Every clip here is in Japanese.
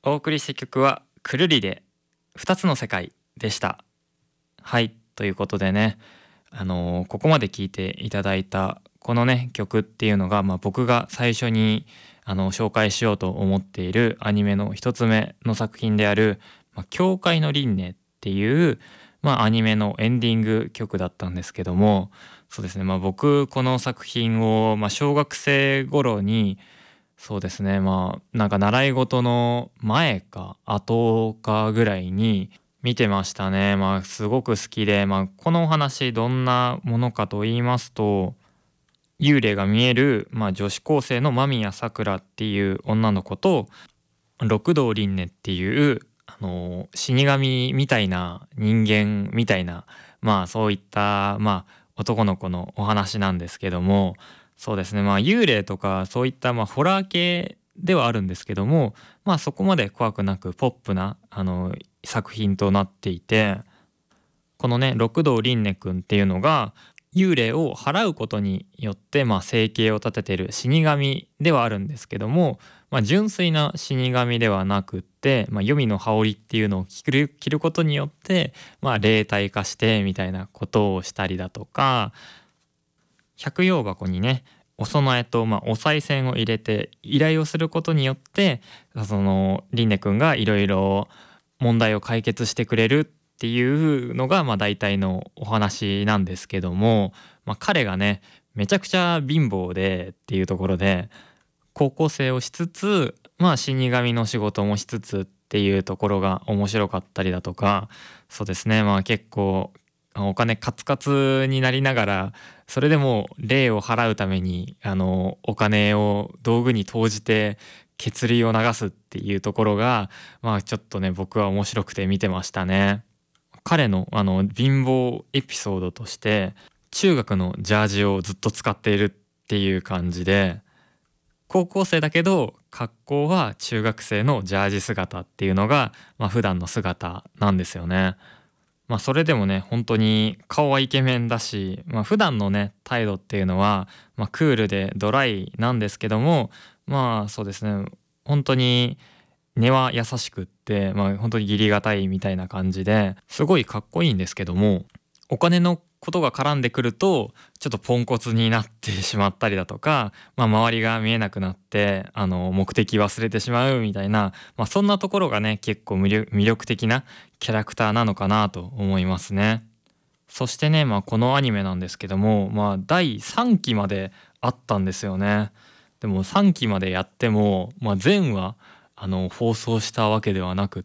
お送りした曲はくるりで2つの世界でした。はい、ということでね、ここまで聴いていただいたこのね曲っていうのが、僕が最初に紹介しようと思っているアニメの一つ目の作品である教会の輪廻っていう、アニメのエンディング曲だったんですけども、そうですね、僕この作品を、小学生頃に、そうですね、なんか習い事の前か後かぐらいに見てましたね。すごく好きで、このお話どんなものかと言いますと、幽霊が見える、女子高生の間宮さくらっていう女の子と、六道輪廻っていう死神みたいな人間みたいな、そういった、男の子のお話なんですけども、そうですね、幽霊とかそういった、ホラー系ではあるんですけども、そこまで怖くなくポップな作品となっていて、このね六道輪廻くんっていうのが幽霊を払うことによって、生計を立ててる死神ではあるんですけども、純粋な死神ではなくって、黄泉の羽織っていうのを着ることによって、霊体化してみたいなことをしたりだとか、百葉箱にねお供えと、お賽銭を入れて依頼をすることによって、その輪廻くんがいろいろ問題を解決してくれるっていうのが大体のお話なんですけども、彼がねめちゃくちゃ貧乏でっていうところで、高校生をしつつ、死神の仕事もしつつっていうところが面白かったりだとか、そうですね、結構お金カツカツになりながら、それでも霊を払うためにお金を道具に投じて血流を流すっていうところが、ちょっとね僕は面白くて見てましたね。彼の貧乏エピソードとして、中学のジャージをずっと使っているっていう感じで、高校生だけど格好は中学生のジャージ姿っていうのが、普段の姿なんですよね。それでもね本当に顔はイケメンだし、普段のね態度っていうのは、クールでドライなんですけども、そうですね、本当に根は優しくって、本当に義理がたいみたいな感じですごいかっこいいんですけども、お金のことが絡んでくるとちょっとポンコツになってしまったりだとか、周りが見えなくなって目的忘れてしまうみたいな、そんなところがね結構魅力的なキャラクターなのかなと思いますね。そしてね、このアニメなんですけども、第3期まであったんですよね。でも3期までやっても、全話放送したわけではなくって、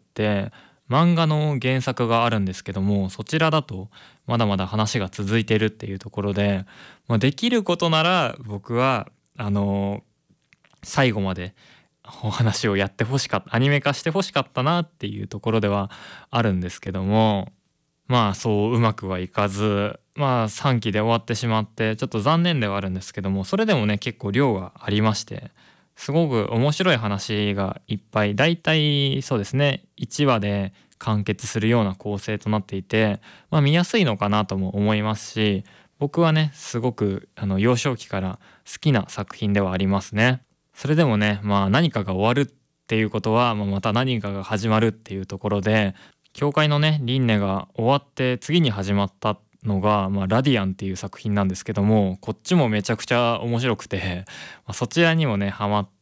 漫画の原作があるんですけども、そちらだとまだまだ話が続いてるっていうところで、できることなら僕は最後までお話をやってほしかった、アニメ化してほしかったなっていうところではあるんですけども、そううまくはいかず、3期で終わってしまってちょっと残念ではあるんですけども、それでもね結構量がありまして、すごく面白い話がいっぱい、だいたいそうですね1話で完結するような構成となっていて、見やすいのかなとも思いますし、僕はねすごく幼少期から好きな作品ではありますね。それでもね、何かが終わるっていうことは、また何かが始まるっていうところで、教会のね輪廻が終わって次に始まったのが、ラディアンっていう作品なんですけども、こっちもめちゃくちゃ面白くて、そちらにもねハマって、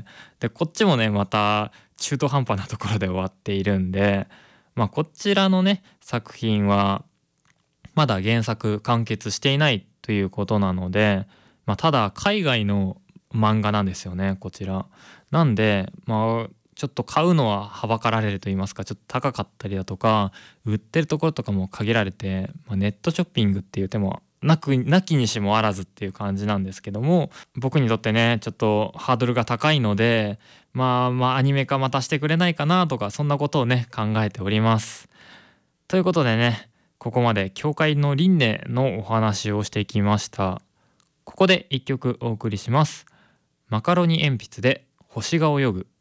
でこっちもねまた中途半端なところで終わっているんで、こちらのね作品はまだ原作完結していないということなので、ただ海外の漫画なんですよねこちら。なんでちょっと買うのははばかられると言いますか、ちょっと高かったりだとか、売ってるところとかも限られて、ネットショッピングっていう手もなきにしもあらずっていう感じなんですけども、僕にとってねちょっとハードルが高いので、アニメ化またしてくれないかなとか、そんなことをね考えております。ということでね、ここまで教会の輪廻のお話をしてきました。ここで一曲お送りします。マカロニ鉛筆で星が泳ぐ。